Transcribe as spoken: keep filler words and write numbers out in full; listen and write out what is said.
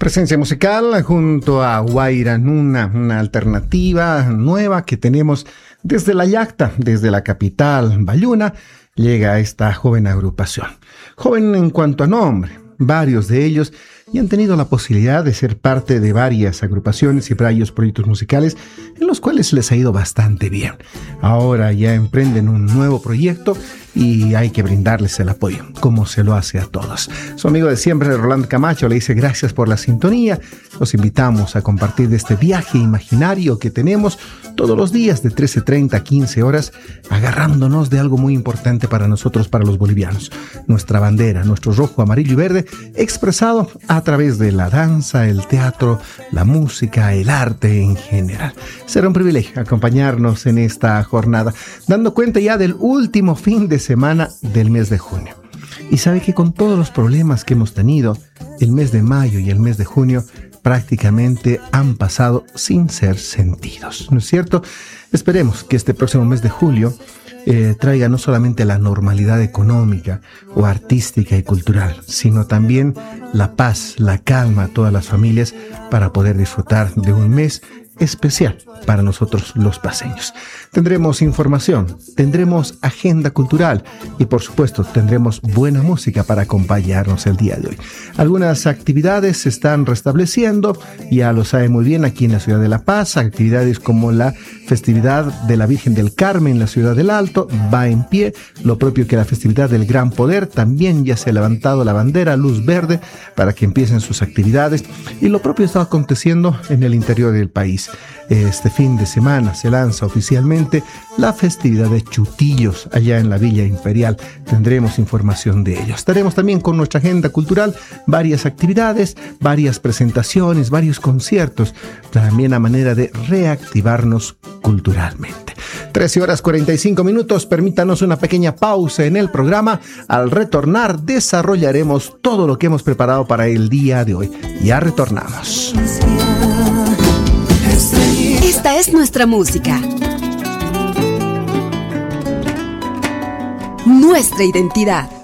Presencia musical junto a Guaira Nuna, una alternativa nueva que tenemos desde la Yacta, desde la capital Bayuna, llega esta joven agrupación. Joven en cuanto a nombre, varios de ellos y han tenido la posibilidad de ser parte de varias agrupaciones y varios proyectos musicales en los cuales les ha ido bastante bien. Ahora ya emprenden un nuevo proyecto y hay que brindarles el apoyo, como se lo hace a todos. Su amigo de siempre, Roland Camacho, le dice gracias por la sintonía. Los invitamos a compartir de este viaje imaginario que tenemos todos los días de trece treinta a quince horas, agarrándonos de algo muy importante para nosotros, para los bolivianos. Nuestra bandera, nuestro rojo, amarillo y verde, expresado a través de la danza, el teatro, la música, el arte en general. Será un privilegio acompañarnos en esta jornada, dando cuenta ya del último fin de semana del mes de junio. Y sabe que con todos los problemas que hemos tenido, el mes de mayo y el mes de junio prácticamente han pasado sin ser sentidos, ¿no es cierto? Esperemos que este próximo mes de julio eh, traiga no solamente la normalidad económica o artística y cultural, sino también la paz, la calma a todas las familias para poder disfrutar de un mes especial para nosotros los paseños. Tendremos información, tendremos agenda cultural y por supuesto tendremos buena música para acompañarnos el día de hoy. Algunas actividades se están restableciendo, ya lo sabe muy bien aquí en la ciudad de La Paz, actividades como la festividad de la Virgen del Carmen en la ciudad del Alto va en pie, lo propio que la festividad del Gran Poder, también ya se ha levantado la bandera, luz verde para que empiecen sus actividades y lo propio está aconteciendo en el interior del país. Este fin de semana se lanza oficialmente la festividad de Chutillos allá en la Villa Imperial. Tendremos información de ello. Estaremos también con nuestra agenda cultural, varias actividades, varias presentaciones, varios conciertos, también a manera de reactivarnos culturalmente. trece horas cuarenta y cinco minutos, permítanos una pequeña pausa en el programa. Al retornar desarrollaremos todo lo que hemos preparado para el día de hoy. Ya retornamos. Esta es nuestra música, nuestra identidad.